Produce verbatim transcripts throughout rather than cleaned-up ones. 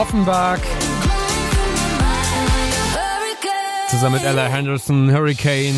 Offenbach. Zusammen mit Ella Henderson, Hurricane.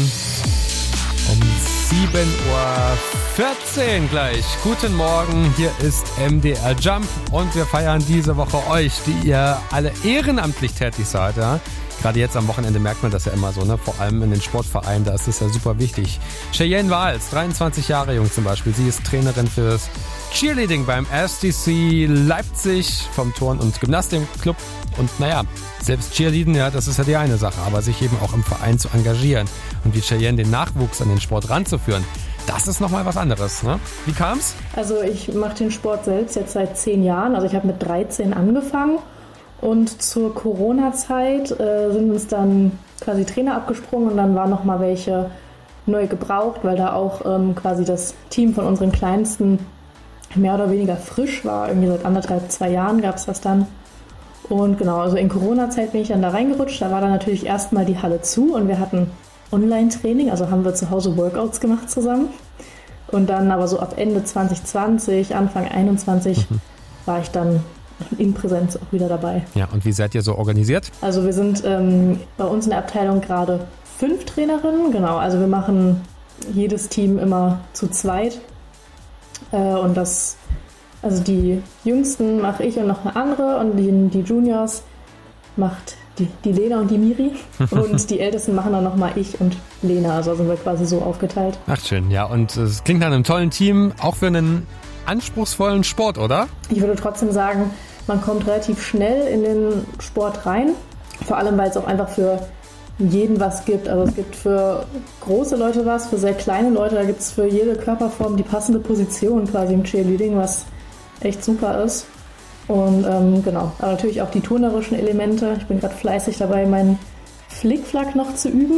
Um sieben Uhr vierzehn gleich. Guten Morgen, hier ist M D R Jump und wir feiern diese Woche euch, die ihr alle ehrenamtlich tätig seid. Ja? Gerade jetzt am Wochenende merkt man das ja immer so, ne? Vor allem in den Sportvereinen, da ist es ja super wichtig. Cheyenne Wals, dreiundzwanzig Jahre jung zum Beispiel, sie ist Trainerin fürs Cheerleading beim S D C Leipzig vom Turn- und Gymnastikclub. Und naja, selbst Cheerleading, ja, das ist ja die eine Sache, aber sich eben auch im Verein zu engagieren und wie Cheyenne den Nachwuchs an den Sport ranzuführen, das ist nochmal was anderes, ne? Wie kam's? Also ich mache den Sport selbst jetzt seit zehn Jahren, also ich habe mit dreizehn angefangen und zur Corona-Zeit äh, sind uns dann quasi Trainer abgesprungen und dann waren nochmal welche neu gebraucht, weil da auch ähm, quasi das Team von unseren Kleinsten mehr oder weniger frisch war, irgendwie seit anderthalb, zwei Jahren gab es das dann. Und genau, also in Corona-Zeit bin ich dann da reingerutscht, da war dann natürlich erstmal die Halle zu und wir hatten Online-Training, also haben wir zu Hause Workouts gemacht zusammen. Und dann aber so ab Ende zwanzig zwanzig, Anfang einundzwanzig mhm. war ich dann in Präsenz auch wieder dabei. Ja, und wie seid ihr so organisiert? Also wir sind ähm, bei uns in der Abteilung gerade fünf Trainerinnen, genau, also wir machen jedes Team immer zu zweit. Äh, und das, also die Jüngsten mache ich und noch eine andere und die, die Juniors macht die, die Lena und die Miri und die Ältesten machen dann nochmal ich und Lena, also sind wir quasi so aufgeteilt. Ach schön, ja, und es klingt nach einem tollen Team, auch für einen anspruchsvollen Sport, oder? Ich würde trotzdem sagen, man kommt relativ schnell in den Sport rein, vor allem weil es auch einfach für jeden was gibt. Also es gibt für große Leute was, für sehr kleine Leute, da gibt es für jede Körperform die passende Position quasi im Cheerleading, was echt super ist. Und ähm, genau, aber natürlich auch die turnerischen Elemente. Ich bin gerade fleißig dabei, meinen Flickflack noch zu üben.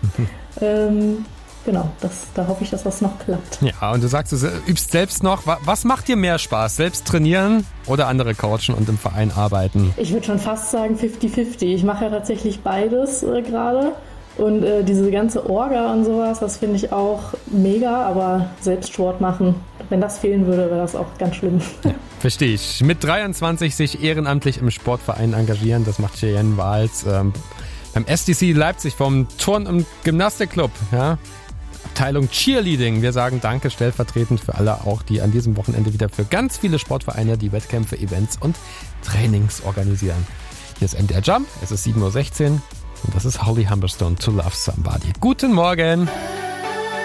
ähm, genau, das, da hoffe ich, dass das noch klappt. Ja, und du sagst, du übst selbst noch. Was macht dir mehr Spaß? Selbst trainieren oder andere coachen und im Verein arbeiten? Ich würde schon fast sagen fifty fifty. Ich mache ja tatsächlich beides äh, gerade. Und äh, diese ganze Orga und sowas, das finde ich auch mega, aber selbst Sport machen, wenn das fehlen würde, wäre das auch ganz schlimm. Ja, verstehe ich. Mit dreiundzwanzig sich ehrenamtlich im Sportverein engagieren, das macht Cheyenne Wals ähm, beim S D C Leipzig vom Turn- und Gymnastikclub. Ja? Abteilung Cheerleading. Wir sagen Danke stellvertretend für alle auch, die an diesem Wochenende wieder für ganz viele Sportvereine die Wettkämpfe, Events und Trainings organisieren. Hier ist M D R Jump, es ist sieben Uhr sechzehn. Und das ist Holly Humberstone, To Love Somebody. Guten Morgen!